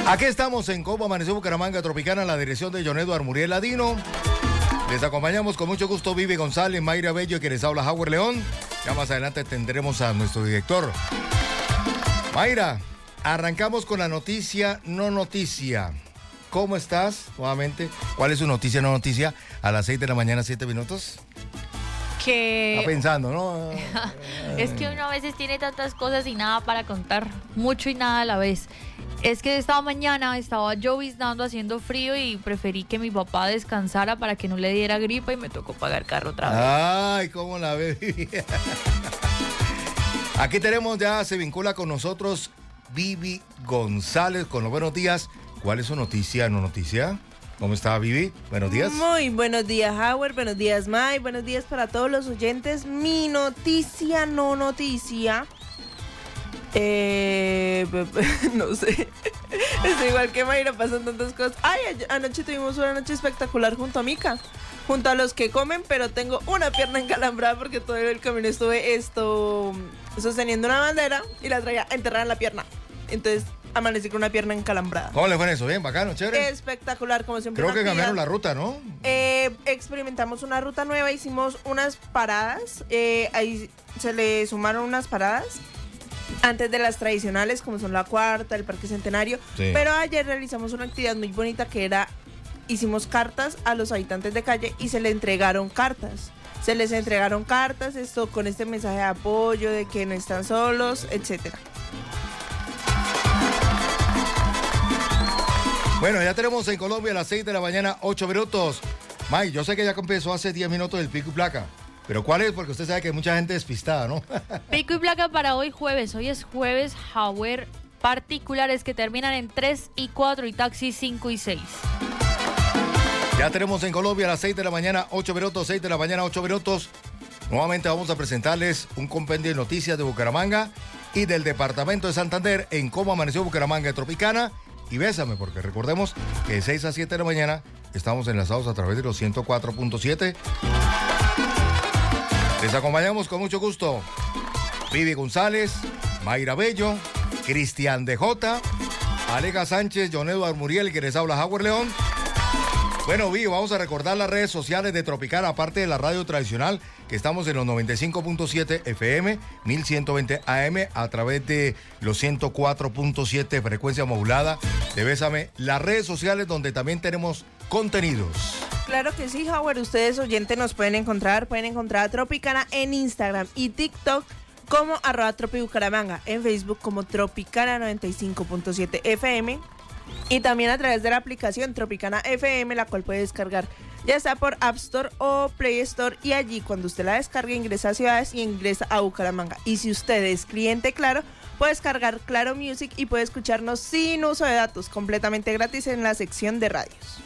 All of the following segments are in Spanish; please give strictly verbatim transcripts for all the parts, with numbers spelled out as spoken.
Aquí estamos en Cómo Amaneció Bucaramanga Tropicana, en la dirección de John Eduardo Muriel Ladino. Les acompañamos con mucho gusto Vivi González, Mayra Bello y quien les habla Howard León. Ya más adelante tendremos a nuestro director. Mayra, arrancamos con la noticia no noticia. ¿Cómo estás? Nuevamente, ¿cuál es su noticia no noticia? A las seis de la mañana, siete minutos. Que... Está pensando, ¿no? Es que uno a veces tiene tantas cosas y nada para contar, mucho y nada a la vez. Es que esta mañana estaba lloviznando, haciendo frío y preferí que mi papá descansara para que no le diera gripa y me tocó pagar carro otra vez. Ay, cómo la ves. Aquí tenemos ya, se vincula con nosotros Vivi González con los buenos días. ¿Cuál es su noticia no noticia? ¿Cómo está, Vivi? Buenos días. Muy buenos días, Howard. Buenos días, May. Buenos días para todos los oyentes. Mi noticia no noticia. Eh, no sé. Es igual que Mayra, pasan tantas cosas. Ay, anoche tuvimos una noche espectacular junto a Mica. Junto a los que comen, pero tengo una pierna encalambrada porque todo el camino estuve esto sosteniendo una bandera y la traía enterrada en la pierna. Entonces amanecí con una pierna encalambrada. ¿Cómo le fue eso? Bien, bacano, chévere. Espectacular, como siempre. Creo que cambiaron la ruta, ¿no? Eh, experimentamos una ruta nueva, hicimos unas paradas, eh, ahí se le sumaron unas paradas antes de las tradicionales, como son la Cuarta, el Parque Centenario, sí. Pero ayer realizamos una actividad muy bonita que era, hicimos cartas a los habitantes de calle y se le entregaron cartas. Se les entregaron cartas, esto con este mensaje de apoyo, de que no están solos, etcétera. Bueno, ya tenemos en Colombia a las seis de la mañana, ocho minutos. May, yo sé que ya empezó hace diez minutos el pico y placa. ¿Pero cuál es? Porque usted sabe que hay mucha gente despistada, ¿no? Pico y placa para hoy jueves. Hoy es jueves, Howard. Particulares que terminan en tres y cuatro y taxis cinco y seis. Ya tenemos en Colombia a las seis de la mañana, ocho minutos, seis de la mañana, ocho minutos. Nuevamente vamos a presentarles un compendio de noticias de Bucaramanga y del departamento de Santander en Cómo Amaneció Bucaramanga Tropicana. Y bésame, porque recordemos que de seis a siete de la mañana estamos enlazados a través de los ciento cuatro punto siete. Les acompañamos con mucho gusto Vivi González, Mayra Bello, Cristian D J, Alega Sánchez, John Eduardo Muriel, que les habla Howard León. Bueno, Vivi, vamos a recordar las redes sociales de Tropicana, aparte de la radio tradicional, que estamos en los noventa y cinco punto siete F M, mil ciento veinte A M, a través de los ciento cuatro punto siete frecuencia modulada de Bésame, las redes sociales donde también tenemos contenidos. Claro que sí, Howard, ustedes oyentes nos pueden encontrar, pueden encontrar a Tropicana en Instagram y TikTok como arroba Tropi Bucaramanga, en Facebook como Tropicana noventa y cinco punto siete F M y también a través de la aplicación Tropicana F M, la cual puede descargar ya sea por App Store o Play Store, y allí cuando usted la descargue ingresa a Ciudades y ingresa a Bucaramanga. Y si usted es cliente Claro, puede descargar Claro Music y puede escucharnos sin uso de datos, completamente gratis en la sección de radios.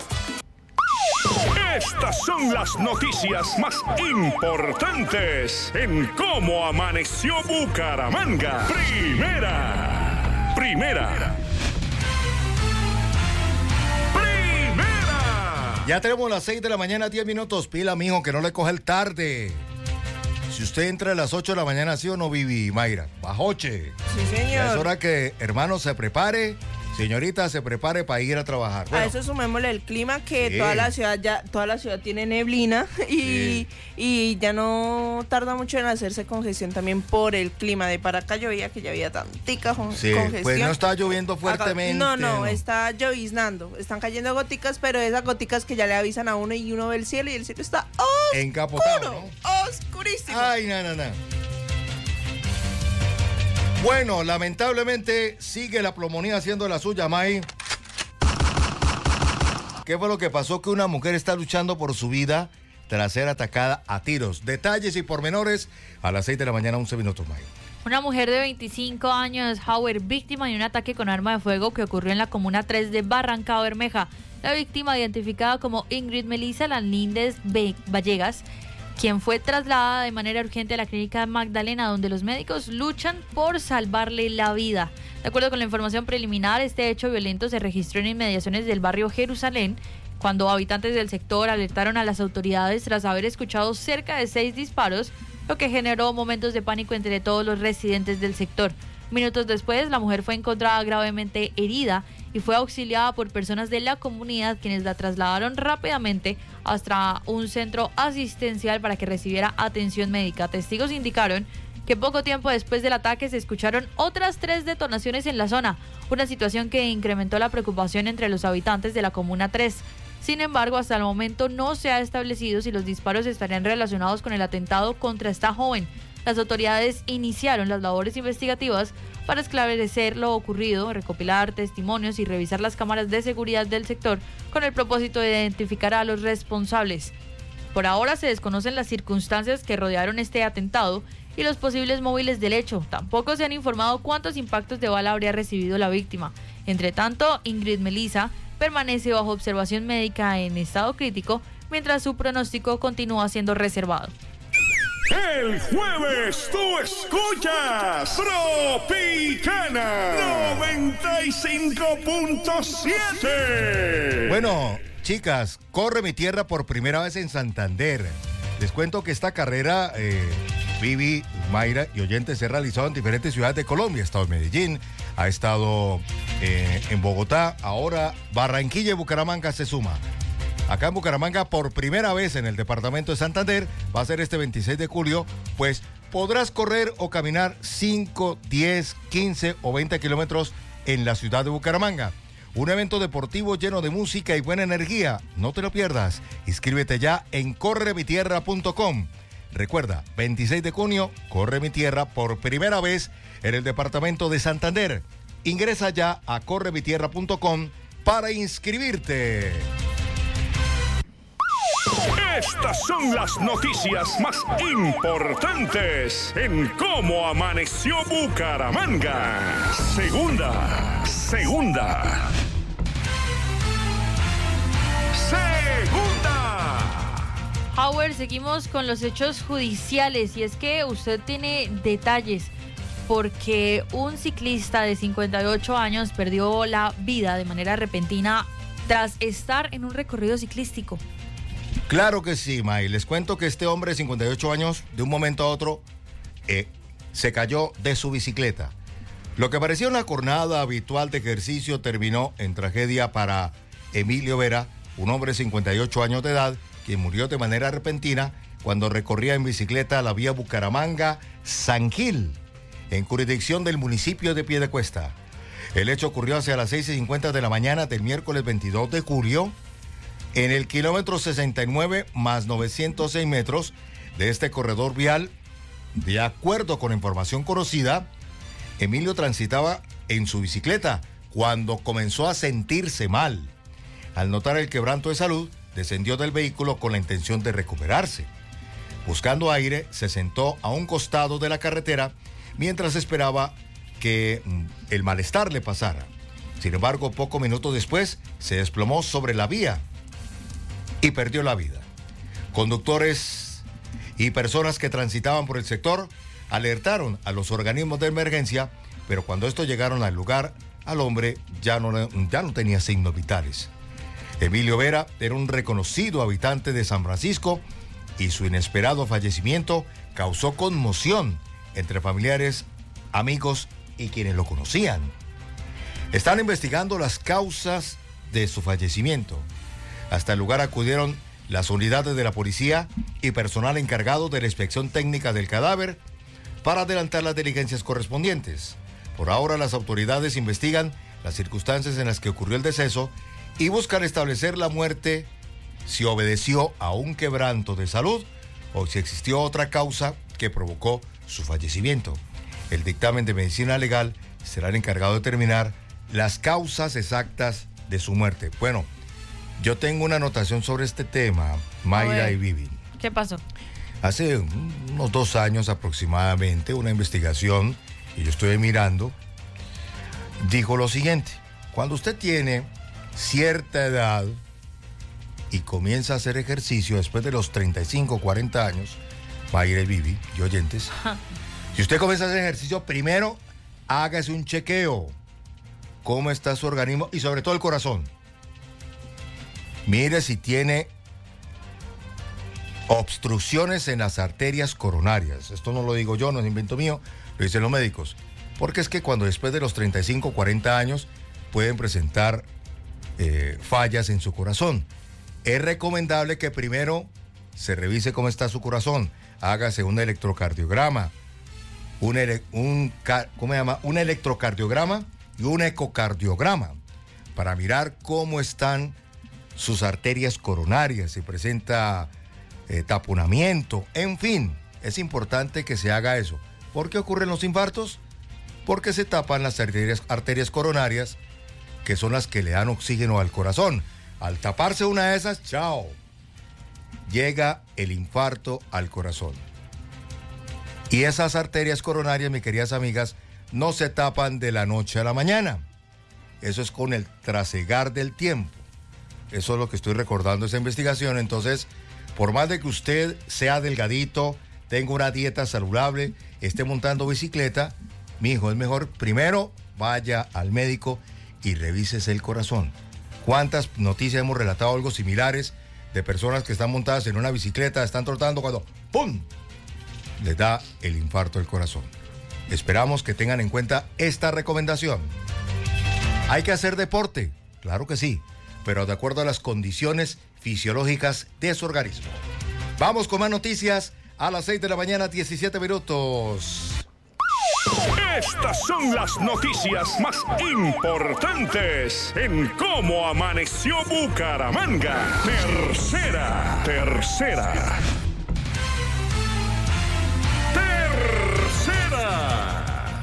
Estas son las noticias más importantes en Cómo Amaneció Bucaramanga. Primera, primera. Ya tenemos las seis de la mañana, diez minutos. Pila, mijo, que no le coge el tarde. Si usted entra a las ocho de la mañana, ¿sí o no, Vivi Mayra? Bajoche. Sí, señor. Ya es hora que, hermano, se prepare. Señorita, se prepare para ir a trabajar. Bueno, a eso sumémosle el clima, que sí. toda la ciudad ya toda la ciudad tiene neblina y, Sí. y ya no tarda mucho en hacerse congestión también por el clima. De para acá llovía que ya había tantica con, sí, congestión. pues no está lloviendo Acá- fuertemente. no, no, está lloviznando. Están cayendo goticas, pero esas goticas que ya le avisan a uno y uno ve el cielo y el cielo está oscuro, Encapotado, ¿no? oscurísimo. Ay, no, no, no. Bueno, lamentablemente sigue la pulmonía haciendo la suya, May. ¿Qué fue lo que pasó? Que una mujer está luchando por su vida tras ser atacada a tiros. Detalles y pormenores a las seis de la mañana, once minutos, May. Una mujer de veinticinco años, Howard, víctima de un ataque con arma de fuego que ocurrió en la Comuna tres de Barranca Bermeja. La víctima, identificada como Ingrid Melissa Landínez Vallegas, quien fue trasladada de manera urgente a la clínica Magdalena, donde los médicos luchan por salvarle la vida. De acuerdo con la información preliminar, este hecho violento se registró en inmediaciones del barrio Jerusalén, cuando habitantes del sector alertaron a las autoridades tras haber escuchado cerca de seis disparos, lo que generó momentos de pánico entre todos los residentes del sector. Minutos después, la mujer fue encontrada gravemente herida y fue auxiliada por personas de la comunidad, quienes la trasladaron rápidamente hasta un centro asistencial para que recibiera atención médica. Testigos indicaron que poco tiempo después del ataque se escucharon otras tres detonaciones en la zona, una situación que incrementó la preocupación entre los habitantes de la Comuna tres. Sin embargo, hasta el momento no se ha establecido si los disparos estarían relacionados con el atentado contra esta joven. Las autoridades iniciaron las labores investigativas para esclarecer lo ocurrido, recopilar testimonios y revisar las cámaras de seguridad del sector con el propósito de identificar a los responsables. Por ahora se desconocen las circunstancias que rodearon este atentado y los posibles móviles del hecho. Tampoco se han informado cuántos impactos de bala habría recibido la víctima. Entre tanto, Ingrid Melissa permanece bajo observación médica en estado crítico, mientras su pronóstico continúa siendo reservado. El jueves tú escuchas Tropicana noventa y cinco punto siete. Bueno, chicas, corre mi tierra por primera vez en Santander. Les cuento que esta carrera, eh, Vivi, Mayra y oyentes, se ha realizado en diferentes ciudades de Colombia. Ha estado en Medellín, ha estado eh, en Bogotá, ahora Barranquilla y Bucaramanga se suma. Acá en Bucaramanga, por primera vez en el departamento de Santander, va a ser este veintiséis de julio, pues podrás correr o caminar cinco, diez, quince o veinte kilómetros en la ciudad de Bucaramanga. Un evento deportivo lleno de música y buena energía. No te lo pierdas. Inscríbete ya en corre mi tierra punto com. Recuerda, veintiséis de junio, Corre mi Tierra por primera vez en el departamento de Santander. Ingresa ya a corre mi tierra punto com para inscribirte. Estas son las noticias más importantes en Cómo Amaneció Bucaramanga. Segunda, segunda. Segunda. Howard, seguimos con los hechos judiciales y es que usted tiene detalles porque un ciclista de cincuenta y ocho años perdió la vida de manera repentina tras estar en un recorrido ciclístico. Claro que sí, May. Les cuento que este hombre de cincuenta y ocho años, de un momento a otro, eh, se cayó de su bicicleta. Lo que parecía una jornada habitual de ejercicio terminó en tragedia para Emilio Vera, un hombre de cincuenta y ocho años de edad, quien murió de manera repentina cuando recorría en bicicleta la vía Bucaramanga-San Gil, en jurisdicción del municipio de Piedecuesta. El hecho ocurrió hacia las seis y cincuenta de la mañana del miércoles veintidós de julio, en el kilómetro sesenta y nueve más novecientos seis metros de este corredor vial. De acuerdo con información conocida, Emilio transitaba en su bicicleta cuando comenzó a sentirse mal. Al notar el quebranto de salud, descendió del vehículo con la intención de recuperarse. Buscando aire, se sentó a un costado de la carretera mientras esperaba que el malestar le pasara. Sin embargo, pocos minutos después, se desplomó sobre la vía y perdió la vida. Conductores y personas que transitaban por el sector alertaron a los organismos de emergencia, pero cuando estos llegaron al lugar, al hombre ya no, ya no tenía signos vitales. Emilio Vera era un reconocido habitante de San Francisco y su inesperado fallecimiento causó conmoción entre familiares, amigos y quienes lo conocían. Están investigando las causas de su fallecimiento. Hasta el lugar acudieron las unidades de la policía y personal encargado de la inspección técnica del cadáver para adelantar las diligencias correspondientes. Por ahora, las autoridades investigan las circunstancias en las que ocurrió el deceso y buscan establecer la muerte, si obedeció a un quebranto de salud o si existió otra causa que provocó su fallecimiento. El dictamen de medicina legal será el encargado de determinar las causas exactas de su muerte. Bueno, yo tengo una anotación sobre este tema, Mayra y Vivi. ¿Qué pasó? Hace unos dos años aproximadamente, una investigación, y yo estoy mirando, dijo lo siguiente: cuando usted tiene cierta edad y comienza a hacer ejercicio después de los treinta y cinco, cuarenta años, Mayra y Vivi y oyentes, si usted comienza a hacer ejercicio, primero hágase un chequeo. ¿Cómo está su organismo? Y sobre todo el corazón. Mire si tiene obstrucciones en las arterias coronarias. Esto no lo digo yo, no es invento mío, lo dicen los médicos. porque es que cuando después de los treinta y cinco, cuarenta años pueden presentar eh, fallas en su corazón. Es recomendable que primero se revise cómo está su corazón, hágase un electrocardiograma, un, ele, un, ¿cómo se llama? un electrocardiograma y un ecocardiograma para mirar cómo están sus arterias coronarias, si presenta eh, taponamiento, en fin, es importante que se haga eso. ¿Por qué ocurren los infartos? Porque se tapan las arterias, arterias coronarias, que son las que le dan oxígeno al corazón. Al taparse una de esas, chao, llega el infarto al corazón. Y esas arterias coronarias, mis queridas amigas, no se tapan de la noche a la mañana. Eso es con el trasegar del tiempo. Eso es lo que estoy recordando esa investigación. Entonces, por más de que usted sea delgadito, tenga una dieta saludable, esté montando bicicleta, mijo, es mejor primero vaya al médico y revísese el corazón. ¿Cuántas noticias hemos relatado algo similares de personas que están montadas en una bicicleta, están trotando cuando ¡pum!, les da el infarto del corazón? Esperamos que tengan en cuenta esta recomendación. ¿Hay que hacer deporte? Claro que sí, pero de acuerdo a las condiciones fisiológicas de su organismo. Vamos con más noticias a las seis de la mañana, diecisiete minutos. Estas son las noticias más importantes en Cómo Amaneció Bucaramanga. Tercera, tercera. Tercera.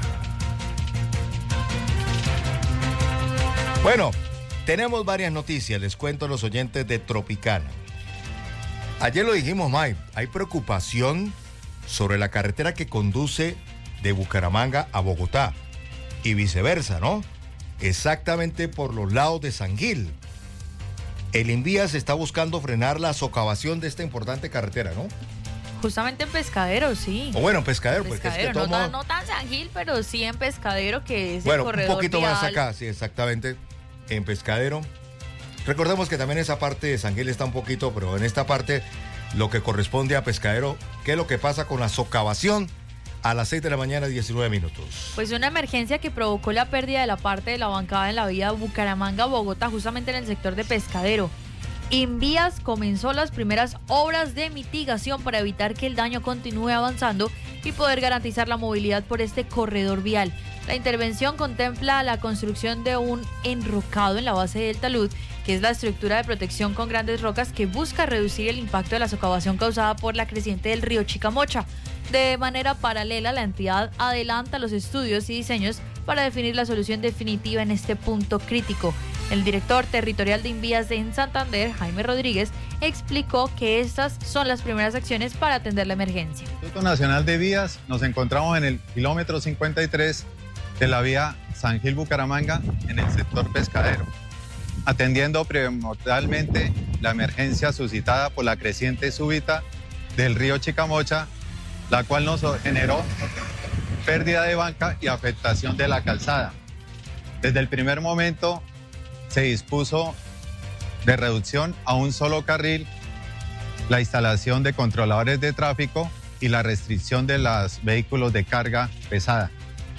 Bueno, tenemos varias noticias, les cuento a los oyentes de Tropicana. Ayer lo dijimos, Mike, hay preocupación sobre la carretera que conduce de Bucaramanga a Bogotá y viceversa, ¿no? Exactamente por los lados de San Gil. El Invías está buscando frenar la socavación de esta importante carretera, ¿no? Justamente en Pescadero, sí. O bueno, en Pescadero, en porque Pescadero, es que no, tomo... tan, no tan San Gil, pero sí en Pescadero, que es bueno, el corredor un poquito vial. más acá, sí, exactamente, en Pescadero. Recordemos que también esa parte de San Gil está un poquito, pero en esta parte, lo que corresponde a Pescadero, ¿qué es lo que pasa con la socavación? A las seis de la mañana, diecinueve minutos. Pues una emergencia que provocó la pérdida de la parte de la bancada en la vía Bucaramanga-Bogotá, justamente en el sector de Pescadero. Invías comenzó las primeras obras de mitigación para evitar que el daño continúe avanzando y poder garantizar la movilidad por este corredor vial. La intervención contempla la construcción de un enrocado en la base del talud, que es la estructura de protección con grandes rocas que busca reducir el impacto de la socavación causada por la creciente del río Chicamocha. De manera paralela, la entidad adelanta los estudios y diseños para definir la solución definitiva en este punto crítico. El director territorial de Invías de en Santander, Jaime Rodríguez, explicó que estas son las primeras acciones para atender la emergencia. En el Instituto Nacional de Vías nos encontramos en el kilómetro cincuenta y tres de la vía San Gil-Bucaramanga en el sector Pescadero, atendiendo primordialmente la emergencia suscitada por la creciente súbita del río Chicamocha, la cual nos generó pérdida de banca y afectación de la calzada. Desde el primer momento se dispuso de reducción a un solo carril, la instalación de controladores de tráfico y la restricción de los vehículos de carga pesada.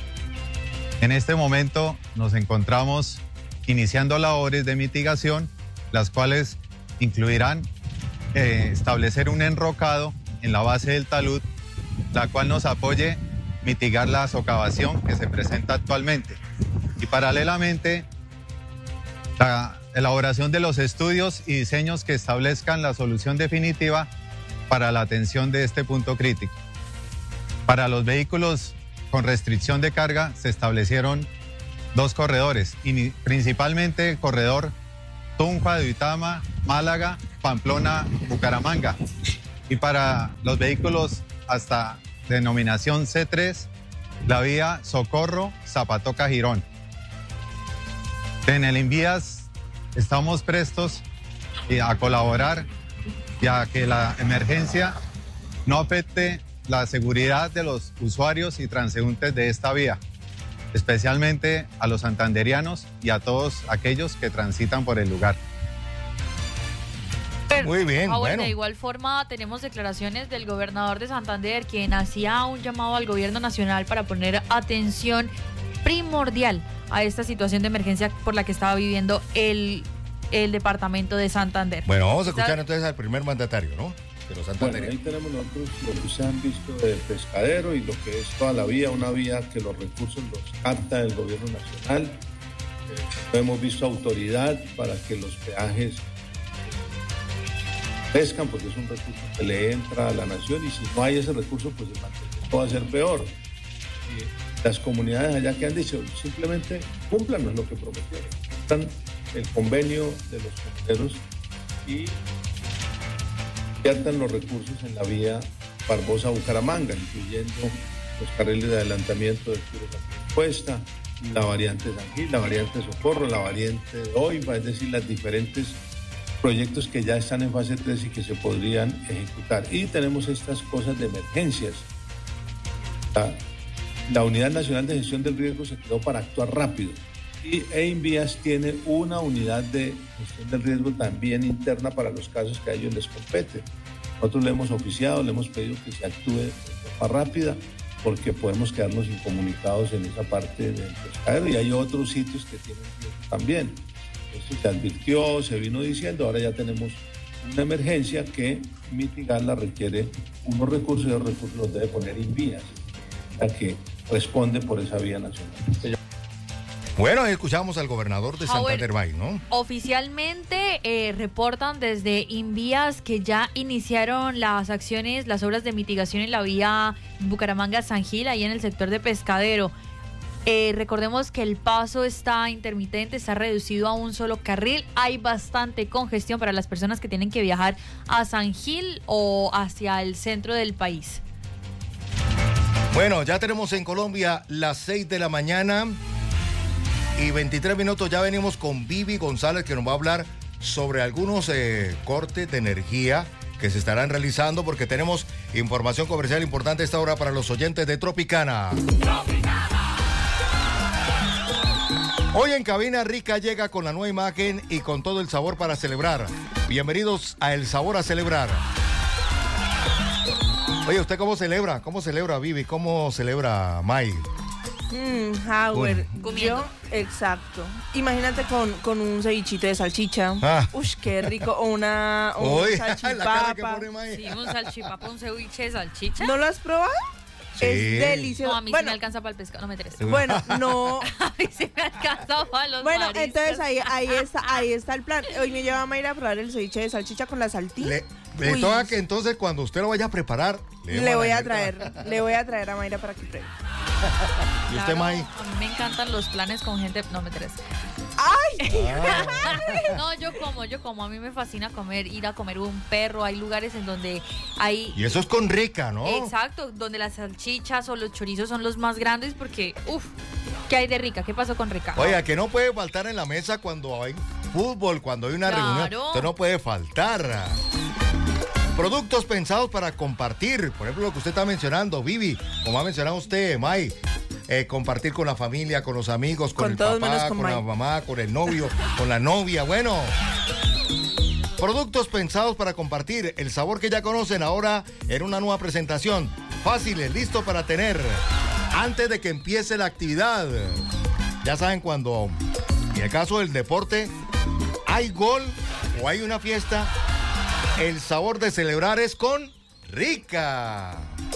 En este momento nos encontramos iniciando labores de mitigación, las cuales incluirán eh, establecer un enrocado en la base del talud, la cual nos apoye mitigar la socavación que se presenta actualmente. Y paralelamente, la elaboración de los estudios y diseños que establezcan la solución definitiva para la atención de este punto crítico. Para los vehículos con restricción de carga se establecieron dos corredores, y principalmente el corredor Tunja de Uitama, Málaga, Pamplona, Bucaramanga. Y para los vehículos hasta denominación C tres, la vía Socorro, Zapatoca, Girón. En el Invías estamos prestos a colaborar ya que la emergencia no afecte la seguridad de los usuarios y transeúntes de esta vía, especialmente a los santanderianos y a todos aquellos que transitan por el lugar. Howard, Muy bien, Howard, bueno. De igual forma, tenemos declaraciones del gobernador de Santander, quien hacía un llamado al gobierno nacional para poner atención primordial a esta situación de emergencia por la que estaba viviendo el, el departamento de Santander. Bueno, vamos a escuchar ¿Sabe? entonces al primer mandatario, ¿no? De los Bueno, ahí santandereanos. tenemos nosotros lo que ustedes han visto del pescadero y lo que es toda la vía, una vía que los recursos los capta el gobierno nacional. Eh, hemos visto autoridad para que los peajes pescan, porque es un recurso que le entra a la nación, y si no hay ese recurso, pues el mantenimiento va a ser peor. Y las comunidades allá que han dicho, simplemente cúmplanos lo que prometieron, cumplan el convenio de los comuneros y inviertan los recursos en la vía Barbosa-Bucaramanga, incluyendo los carriles de adelantamiento de Cuesta, la variante San Gil, la variante Socorro, la variante de Oiva, es decir, los diferentes proyectos que ya están en fase tres y que se podrían ejecutar. Y tenemos estas cosas de emergencias. La, la Unidad Nacional de Gestión del Riesgo se creó para actuar rápido. Y EINVÍAS tiene una unidad de gestión del riesgo también interna para los casos que a ellos les compete. Nosotros le hemos oficiado, le hemos pedido que se actúe de forma rápida porque podemos quedarnos incomunicados en esa parte del pescadero, y hay otros sitios que tienen riesgo también. Esto se advirtió, se vino diciendo, ahora ya tenemos una emergencia que mitigarla requiere unos recursos, y los recursos los debe poner EINVÍAS, la que responde por esa vía nacional. Bueno, ahí escuchamos al gobernador de Howard, Santander Bay, ¿no? Oficialmente eh, reportan desde EINVÍAS que ya iniciaron las acciones, las obras de mitigación en la vía Bucaramanga-San Gil, ahí en el sector de Pescadero. Eh, recordemos que el paso está intermitente, está reducido a un solo carril. Hay bastante congestión para las personas que tienen que viajar a San Gil o hacia el centro del país. Bueno, ya tenemos en Colombia las seis de la mañana y veintitrés minutos. Ya venimos con Vivi González, que nos va a hablar sobre algunos eh, cortes de energía que se estarán realizando, porque tenemos información comercial importante a esta hora para los oyentes de Tropicana. Hoy en Cabina Rica llega con la nueva imagen y con todo el sabor para celebrar. Bienvenidos a El Sabor a Celebrar. Oye, ¿usted cómo celebra? ¿Cómo celebra, Vivi? ¿Cómo celebra, May? Mm, Howard, Comiendo. yo, exacto. Imagínate con, con un cevichito de salchicha. Ah. Ush, qué rico. O una o un Oye, la cara que salchipapa. pone May. Sí, un salchipapa, un ceviche de salchicha. ¿No lo has probado? Sí. Es delicioso. No, a mí sí bueno, me alcanza para el pescado, no me interesa. bueno, no. A mí sí me alcanza para los Bueno, mariscos. entonces ahí, ahí está, ahí está el plan. Hoy me lleva a Mayra a probar el ceviche de salchicha con la saltita. Le, le Uy. toca que entonces cuando usted lo vaya a preparar, Le lleva voy la a neta. traer, le voy a traer a Mayra para que pruebe. ¿Y usted, Claro, May? a mí me encantan los planes con gente, no me interesa. ¡Ay! No, yo como, yo como, a mí me fascina comer, ir a comer un perro, hay lugares en donde hay... Y eso es con rica, ¿no? Exacto, donde las salchichas o los chorizos son los más grandes porque, uff, ¿qué hay de rica? ¿Qué pasó con rica? Oiga, que no puede faltar en la mesa cuando hay fútbol, cuando hay una Claro. reunión. Usted no puede faltar. Productos pensados para compartir. Por ejemplo, lo que usted está mencionando, Vivi, como ha mencionado usted, May. Eh, compartir con la familia, con los amigos, con, Con el todos menos papá, con con, la May. mamá, con el novio, con la novia. Bueno, productos pensados para compartir. El sabor que ya conocen ahora en una nueva presentación. Fáciles, listo para tener antes de que empiece la actividad. Ya saben, cuando en el caso del deporte hay gol o hay una fiesta, el sabor de celebrar es con Rica.